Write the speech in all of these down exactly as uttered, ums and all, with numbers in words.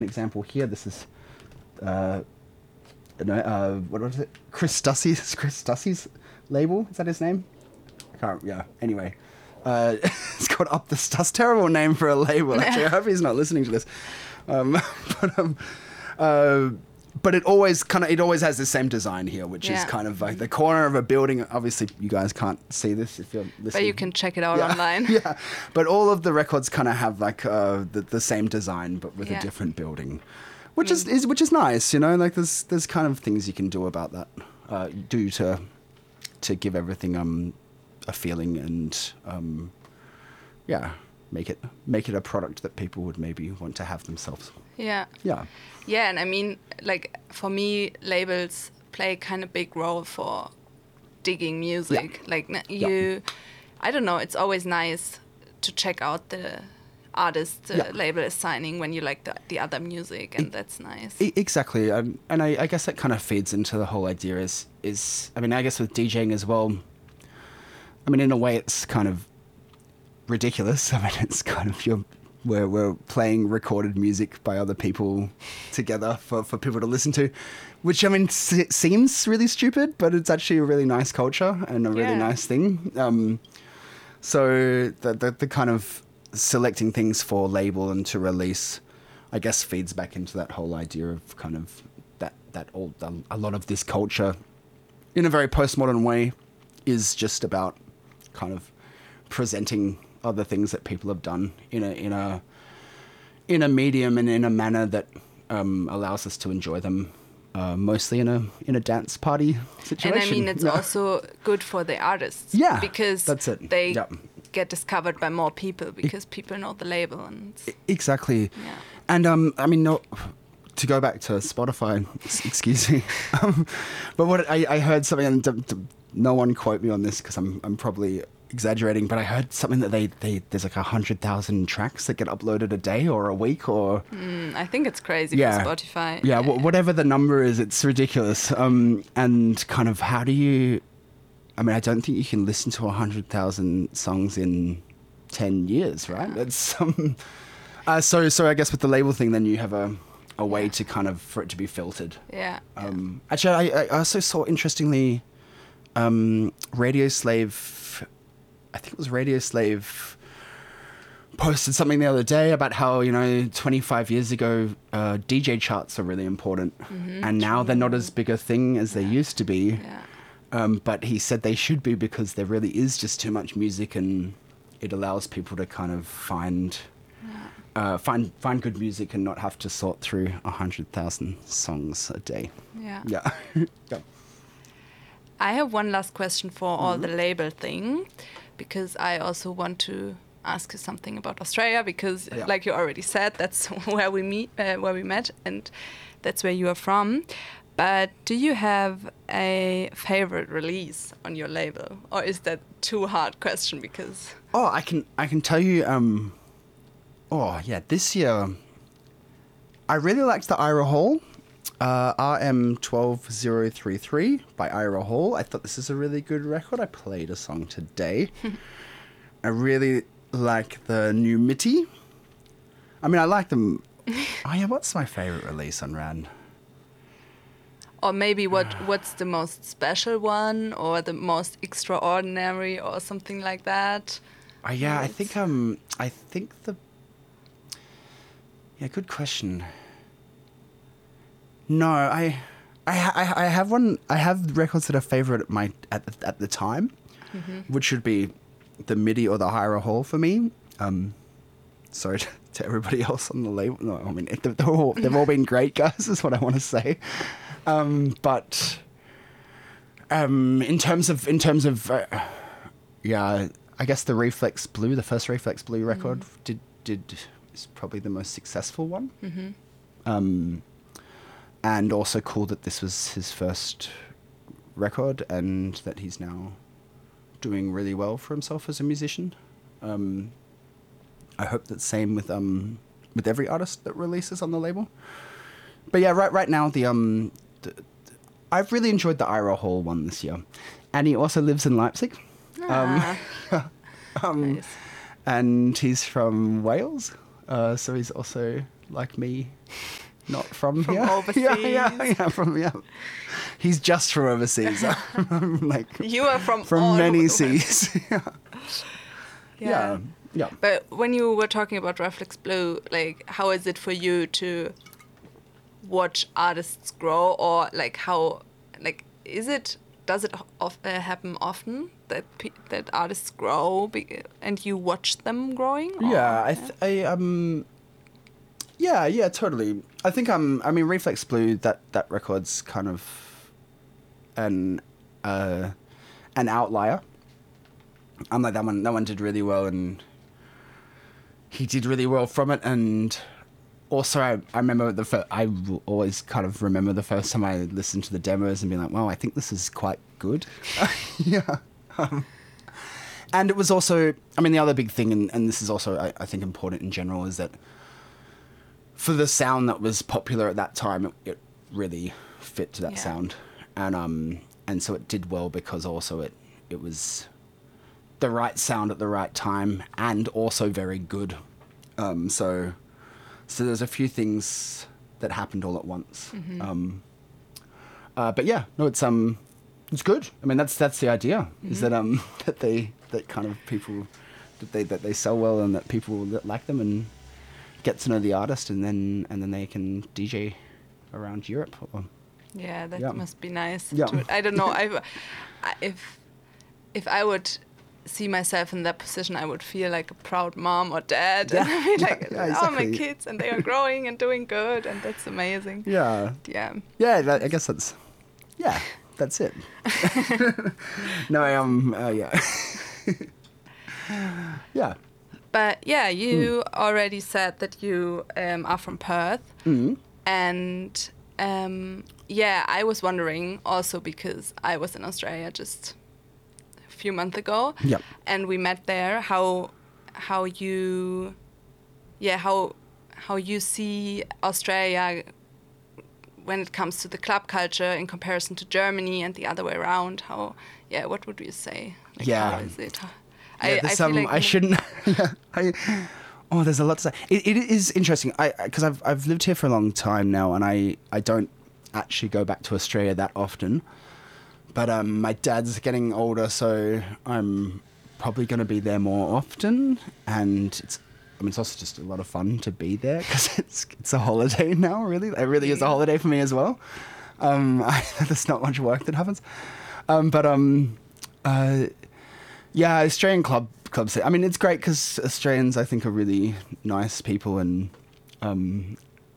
example here. This is uh, no, uh, what was it? Chris Dussey's Chris Dussey's label. Is that his name? I can't. Yeah. Anyway, uh, it's called Up the Stuss. Terrible name for a label. Actually, I hope he's not listening to this. Um, but um, uh, but it always kind of it always has the same design here, which yeah. is kind of like the corner of a building. Obviously, you guys can't see this if you're listening. But you can check it out yeah. online. Yeah. But all of the records kind of have like uh, the the same design, but with yeah. a different building. Which is, is which is nice, you know. Like there's there's kind of things you can do about that, uh, do to to give everything um a feeling and um yeah make it make it a product that people would maybe want to have themselves. Yeah. Yeah. Yeah, and I mean, like for me, labels play kind of big role for digging music. Yeah. Like you, yeah. I don't know. It's always nice to check out the artist the yeah. label is signing when you like the, the other music, and that's nice. Exactly, um, and I, I guess that kind of feeds into the whole idea is, is, I mean, I guess with DJing as well, I mean, in a way it's kind of ridiculous. I mean, it's kind of, you're, we're, we're playing recorded music by other people together for, for people to listen to, which, I mean, s- seems really stupid, but it's actually a really nice culture and a really yeah. nice thing. Um, so the, the, the kind of selecting things for label and to release, I guess, feeds back into that whole idea of kind of that that all a lot of this culture, in a very postmodern way, is just about kind of presenting other things that people have done in a in a in a medium and in a manner that um, allows us to enjoy them. Uh, mostly in a in a dance party situation. And I mean, it's yeah. also good for the artists. Yeah, because that's it. they yep. get discovered by more people because people know the label. And exactly. Yeah. And um, I mean, no, to go back to Spotify, excuse me. um, but what I, I heard something, and d- d- no one quote me on this because I'm I'm probably exaggerating, but I heard something that they, they there's like a hundred thousand tracks that get uploaded a day or a week or. Mm, I think it's crazy yeah, for Spotify. Yeah, w- whatever the number is, it's ridiculous. Um, and kind of how do you? I mean, I don't think you can listen to a hundred thousand songs in ten years, right? Yeah. That's um. Uh, so so I guess with the label thing, then you have a a way yeah. to kind of for it to be filtered. Yeah. Um. Yeah. Actually, I, I also saw interestingly, um, Radio Slave. I think it was Radio Slave posted something the other day about how, you know, twenty-five years ago, uh, D J charts are really important. Mm-hmm, and now true. they're not as big a thing as yeah. they used to be. Yeah. Um, but he said they should be because there really is just too much music and it allows people to kind of find yeah. uh, find find good music and not have to sort through one hundred thousand songs a day. Yeah. Yeah. yeah. I have one last question for all Mm-hmm. the label thing, because I also want to ask you something about Australia, because yeah. like you already said, that's where we meet, uh, where we met, and that's where you are from. But do you have a favorite release on your label, or is that too hard question? Because oh, I can I can tell you. Um, oh yeah, this year I really liked the Ira Hall. Uh, R M twelve oh thirty-three by Ira Hall. I thought this is a really good record. I played a song today. I really like the new Mitty. I mean, I like them. Oh yeah, what's my favorite release on Rand? or maybe what what's the most special one, or the most extraordinary, or something like that? Uh, yeah, I think um, I think the. Yeah, good question. No, I, I, I, I have one. I have records that are favorite at my at the, at the time, mm-hmm. which would be the MIDI or the Ira Hall for me. Um, sorry to, to everybody else on the label. No, I mean they've all, they've all been great, guys. Is what I want to say. Um, but um, in terms of in terms of uh, yeah, I guess the Reflex Blue, the first Reflex Blue record, mm-hmm. did did is probably the most successful one. Mm-hmm. Um, and also cool that this was his first record and that he's now doing really well for himself as a musician. Um, I hope that's same with um with every artist that releases on the label. But yeah, right right now the um the, the, I've really enjoyed the Ira Hall one this year, and he also lives in Leipzig. Ah. Um, um, nice. And he's from Wales, uh, so he's also like me, not from, From here. overseas. Yeah, yeah, yeah, from yeah. He's just from overseas. I'm like You are from from all many over the world. seas. yeah. Yeah. yeah, yeah. But when you were talking about Reflex Blue, like, how is it for you to watch artists grow, or like how, like, is it? Does it of, uh, happen often that pe- that artists grow be- and you watch them growing? Or- Yeah, I, th- I um, yeah, yeah, totally. I think um, I mean, Reflex Blue. That that record's kind of an uh, an outlier. I'm like that one. That one did really well, and he did really well from it. And also, I, I remember the fir- I will always kind of remember the first time I listened to the demos and being like, "Wow, I think this is quite good." yeah. Um, and it was also, I mean, the other big thing, and, and this is also, I, I think, important in general, is that for the sound that was popular at that time, it, it really fit to that Yeah. sound, and um, and so it did well because also it it was the right sound at the right time and also very good. Um, so so there's a few things that happened all at once. Mm-hmm. Um, uh, but yeah, no, it's um, it's good. I mean, that's that's the idea, mm-hmm. is that um that they that kind of people that they that they sell well and that people like them and get to know the artist, and then and then they can D J around Europe. Or, Yeah, that Yeah. must be nice. Yeah. To, I don't know. I, I, if if I would see myself in that position, I would feel like a proud mom or dad, Yeah. and I'd be like, Yeah, "Oh, my exactly. kids, and they are growing and doing good, and that's amazing." yeah, Yeah. yeah. That, I guess that's yeah. That's it. no, I um, uh, yeah, yeah. But yeah, you already said that you um, are from Perth, Mm. and um, yeah, I was wondering also because I was in Australia just a few months ago, Yep. and we met there. How how you, yeah, how how you see Australia when it comes to the club culture in comparison to Germany and the other way around? How, yeah, what would you say? Like, Yeah. how is it? Yeah, I, I there's feel some, like I shouldn't. yeah, I, oh, there's a lot to say. It, it is interesting. I because I've I've lived here for a long time now, and I, I don't actually go back to Australia that often. But um, my dad's getting older, so I'm probably going to be there more often. And it's, I mean, it's also just a lot of fun to be there because it's it's a holiday now. Really, it really is a holiday for me as well. Um, I, there's not much work that happens. Um, but um, uh. Yeah, Australian club club scene. I mean, it's great because Australians, I think, are really nice people, and um,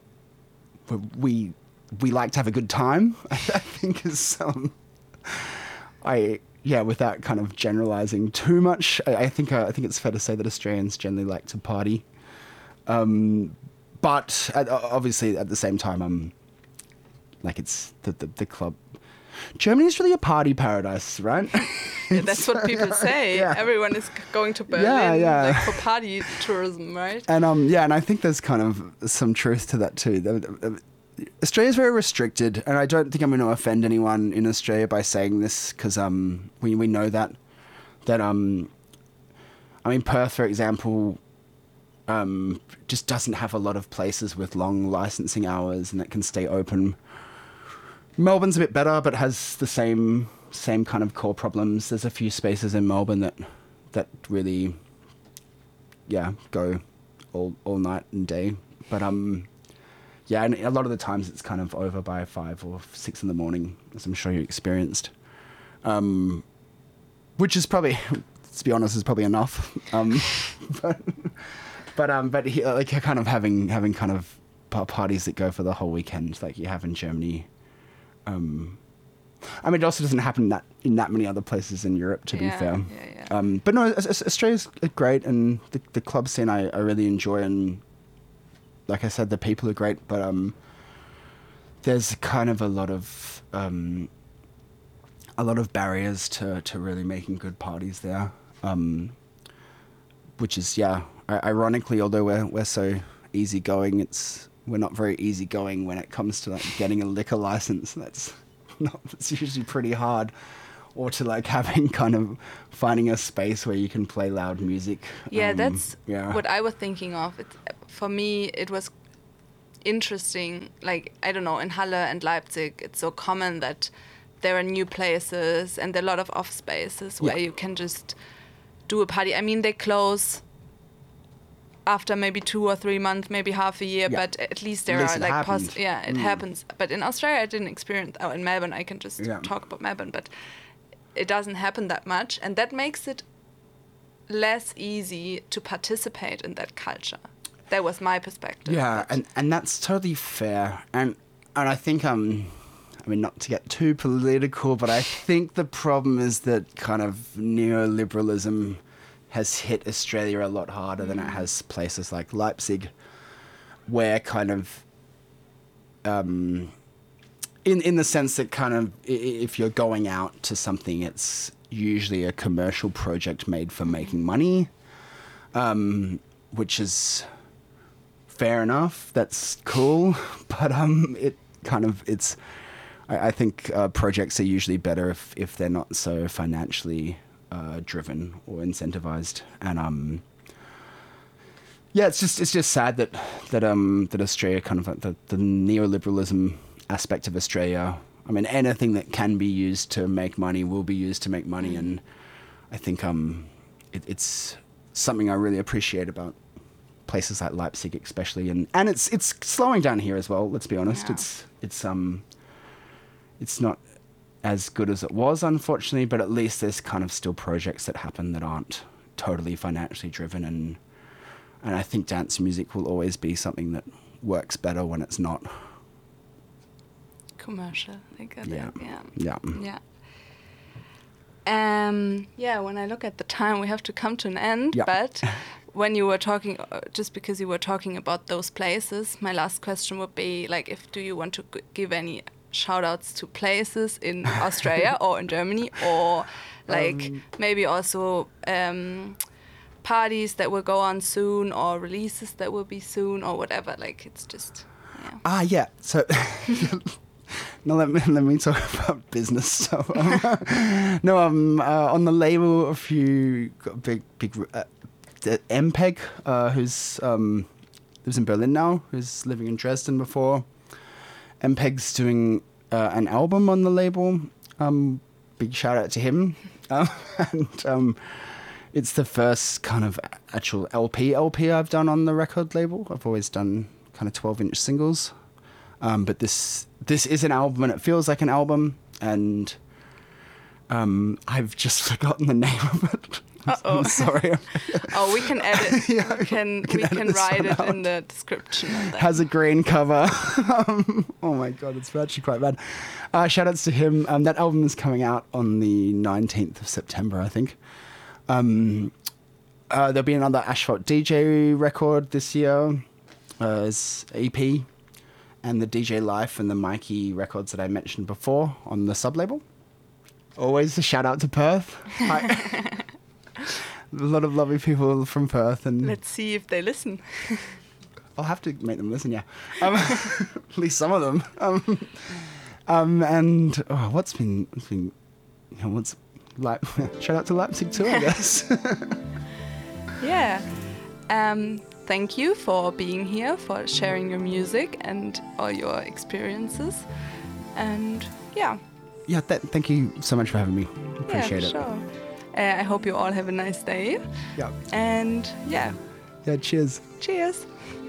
we we like to have a good time. I think is um, I yeah, without kind of generalising too much, I, I think uh, I think it's fair to say that Australians generally like to party. Um, but at, obviously, at the same time, um, like it's the the, the club. Germany's really a party paradise, right? Yeah, that's what people say. Yeah. Everyone is c- going to Berlin Yeah, yeah. like for party tourism, right? And um, yeah, and I think there's kind of some truth to that too. The- the- Australia's very restricted, and I don't think I'm going to offend anyone in Australia by saying this because um, we we know that that um, I mean Perth, for example, um, just doesn't have a lot of places with long licensing hours and that can stay open. Melbourne's a bit better, but has the same same kind of core problems. There's a few spaces in Melbourne that that really, yeah, go all all night and day. But um, yeah, and a lot of the times it's kind of over by five or six in the morning, as I'm sure you experienced. Um, which is probably, to be honest, is probably enough. Um, but but um, but he, like kind of having having kind of pa- parties that go for the whole weekend, like you have in Germany. Um, I mean, it also doesn't happen that in that many other places in Europe, to Yeah, be fair. yeah, yeah. Um, but no, Aus- Aus- Australia's great, and the, the club scene I, I really enjoy, and like I said, the people are great. But um, there's kind of a lot of um, a lot of barriers to, to really making good parties there. Um, which is yeah, I- ironically, although we're we're so easygoing, it's we're not very easygoing when it comes to like getting a liquor license. That's not, it's usually pretty hard. Or to like having kind of finding a space where you can play loud music. Yeah, Um, that's yeah. what I was thinking of. It, for me, it was interesting. Like, I don't know, in Halle and Leipzig, it's so common that there are new places and there are a lot of off spaces where Yeah. you can just do a party. I mean, they close after maybe two or three months, maybe half a year, Yeah. but at least there At least are it like happened. pos- yeah, it Mm. happens. But in Australia, I didn't experience. Oh, in Melbourne, I can just Yeah. talk about Melbourne, but it doesn't happen that much, and that makes it less easy to participate in that culture. That was my perspective. Yeah, and, and that's totally fair. And and I think um I mean, not to get too political, but I think the problem is that kind of neoliberalism has hit Australia a lot harder than it has places like Leipzig, where kind of um in in the sense that kind of i- if you're going out to something, it's usually a commercial project made for making money, um, which is fair enough. That's cool, but um, it kind of it's. I, I think uh, projects are usually better if if they're not so financially uh, driven or incentivized, and um. Yeah, it's just it's just sad that that um that Australia kind of like the, the neoliberalism aspect of Australia. I mean, anything that can be used to make money will be used to make money, and I think um it, it's something I really appreciate about places like Leipzig, especially, and and it's it's slowing down here as well. Let's be honest, Yeah. it's it's um it's not as good as it was, unfortunately, but at least there's kind of still projects that happen that aren't totally financially driven, and. And I think dance music will always be something that works better when it's not. Commercial, I get Yeah. it. Yeah. Yeah. Yeah. Um, yeah, when I look at the time, we have to come to an end. Yeah. But when you were talking, uh, just because you were talking about those places, my last question would be, like, if do you want to g- give any shout-outs to places in Australia or in Germany, or, like, Um, maybe also um, parties that will go on soon, or releases that will be soon, or whatever. Like, it's just, yeah. Ah, yeah. So now let me let me talk about business. So um, no, um, uh, on the label, a few got a big big uh, the M P E G, uh, who's um lives in Berlin now, who's living in Dresden before. M P E G's doing uh, an album on the label. Um, big shout out to him. Um, and um, it's the first kind of actual L P L P I've done on the record label. I've always done kind of twelve inch singles. Um, but this this is an album, and it feels like an album, and um, I've just forgotten the name of it. Uh-oh. I'm sorry. Oh, we can edit. Yeah, we can we we can can, edit this write one it out. in the description. Of that. Has a green cover. um, oh my god, it's actually quite bad. Uh, shout outs to him. Um, that album is coming out on the nineteenth of September, I think. Um, uh, there'll be another Asphalt D J record this year. Uh, it's E P. And the D J Life and the Mikey records that I mentioned before on the sub-label. Always a shout out to Perth. I, a lot of lovely people from Perth, and Let's see if they listen. I'll have to make them listen, yeah. Um, at least some of them. Um, um, and oh, what's been, what's been, you know, what's like? Shout out to Leipzig too, I guess. Yeah. Um, thank you for being here, for sharing your music and all your experiences. And yeah, yeah, th- thank you so much for having me. Appreciate yeah, it. sure. Uh, I hope you all have a nice day. Yeah. And yeah, Yeah. Cheers. cheers.